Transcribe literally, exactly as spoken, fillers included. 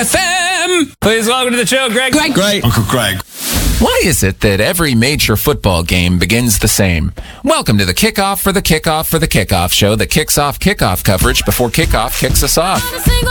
F M. Please welcome to the show, Greg. Greg. Greg. Uncle Greg. Why is it that every major football game begins the same? Welcome to the kickoff for the kickoff for the kickoff show that kicks off kickoff coverage before kickoff kicks us off.